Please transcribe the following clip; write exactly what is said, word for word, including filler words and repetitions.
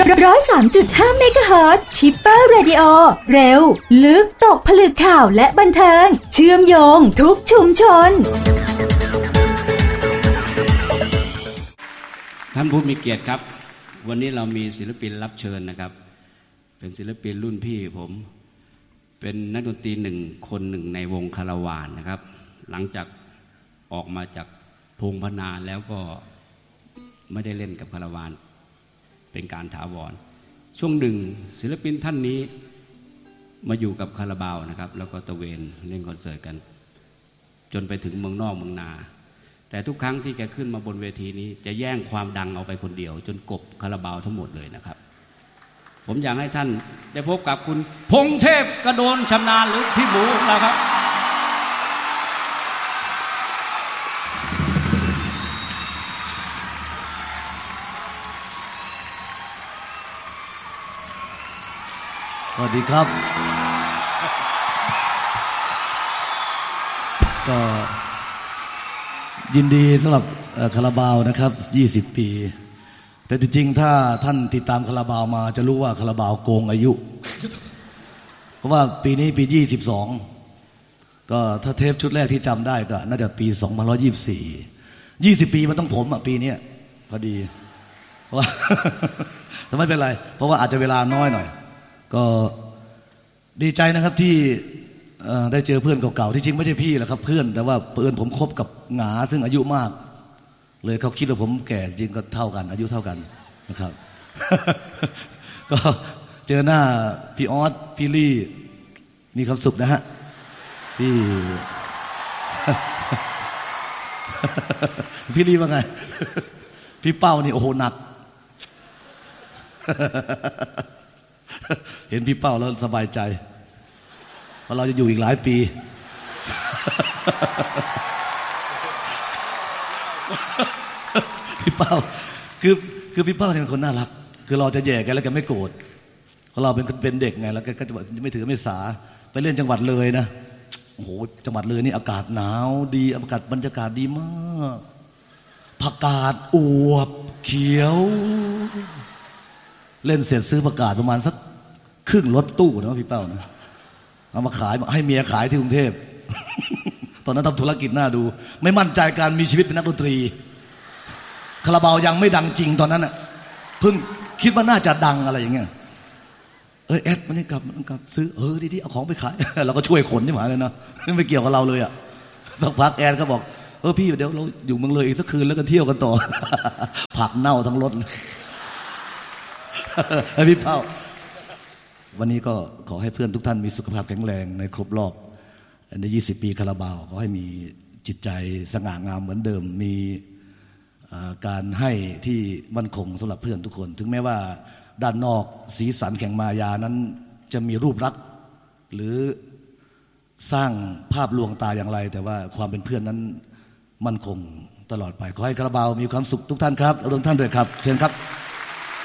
ร้อยสามจุดห้าเมกะเฮิรตซ์ชิปเปอร์เรดิโอเร็วลึกตกผลึกข่าวและบันเทิงเชื่อมโยงทุกชุมชนท่านผู้มีเกียรติครับวันนี้เรามีศิลปินรับเชิญนะครับเป็นศิลปินรุ่นพี่ผมเป็นนักดนตรีหนึ่งคนหนึ่งในวงคาราวานนะครับหลังจากออกมาจากพงพนาแล้วก็ไม่ได้เล่นกับคาราวานเป็นการถาวรช่วงหนึ่งศิลปินท่านนี้มาอยู่กับคาราบาวนะครับแล้วก็ตะเวนเล่นคอนเสิร์ตกันจนไปถึงเมืองนอกเมืองนาแต่ทุกครั้งที่แกขึ้นมาบนเวทีนี้จะแย่งความดังเอาไปคนเดียวจนกบคาราบาวทั้งหมดเลยนะครับผมอยากให้ท่านได้พบกับคุณพงษ์เทพกระโดนชำนาญหรือพี่หมูเราครับสวัสดีครับก็ยินดีสำหรับคาราบาวนะครับยี่สิบปีแต่จริงๆถ้าท่านติดตามคาราบาวมาจะรู้ว่าคาราบาวโกงอายุเพราะว่าปีนี้ปียี่สิบสองก็ถ้าเทปชุดแรกที่จำได้ก็น่าจะปีสองพันห้าร้อยยี่สิบสี่ ยี่สิบปีมันต้องผมอ่ะปีนี้พอดีเพราะว่าแต่ไม่เป็นไรเพราะว่าอาจจะเวลาน้อยหน่อยก็ดีใจนะครับที่ได้เจอเพื่อนเก่าๆที่จริงไม่ใช่พี่แหละครับเพื่อนแต่ว่าเพื่อนผมคบกับหงาซึ่งอายุมากเลยเขาคิดว่าผมแก่จริงก็เท่ากันอายุเท่ากันนะครับ ก็เจอหน้าพี่ออสพี่ลี่มีความสุขนะฮะพี่ พี่ลี่ว่าไง พี่เป้านี่โอ้โหหนัก เห็นพี่เป้าแล้วสบายใจเพราะเราจะอยู่อีกหลายปี พี่เป้าคือคือพี่เป้าเนี่ยเป็นคนน่ารักคือเราจะแย่กันแล้วแกไม่โกรธเพราะเราเป็นเป็นเด็กไงแล้วแกก็จะไม่ถือไม่สาไปเล่นจังหวัดเลยนะโอ้โหจังหวัดเลยนี่อากาศหนาวดีอากาศบรรยากาศดีมากผักกาดอวบเขียวเล่นเสร็จซื้อผักกาดประมาณสักครึ่งรถตู้นะพี่เป้านะเอามาขายให้เมียขายที่กรุงเทพ ตอนนั้นทำธุรกิจน่าดูไม่มั่นใจการมีชีวิตเป็นนักดนตรีคาราบาวยังไม่ดังจริงตอนนั้นน่ะเพิ่งคิดว่าน่าจะดังอะไรอย่างเงี้ยเออแอดมันนี่กลับมันกลับซื้อเออดีๆเอาของไปขาย เราก็ช่วยขนที่หมายเลยนะไม่เกี่ยวกับเราเลยอ่ะสักพักแอดก็บอกเออพี่เดี๋ยวเราอยู่เมืองเลยอีกสักคืนแล้วก็เที่ยวกันต่อ ผักเน่าทั้งรถ ให้พี่เป้าวันนี้ก็ขอให้เพื่อนทุกท่านมีสุขภาพแข็งแรงในครบรอบในยี่สิบปีคาราบาวขอให้มีจิตใจสง่างามเหมือนเดิมมีการให้ที่มั่นคงสำหรับเพื่อนทุกคนถึงแม้ว่าด้านนอกสีสันแข่งมายานั้นจะมีรูปลักษณ์หรือสร้างภาพลวงตาอย่างไรแต่ว่าความเป็นเพื่อนนั้นมั่นคงตลอดไปขอให้คาราบาวมีความสุขทุกท่านครับและทุกท่านด้วยครับเชิญครับ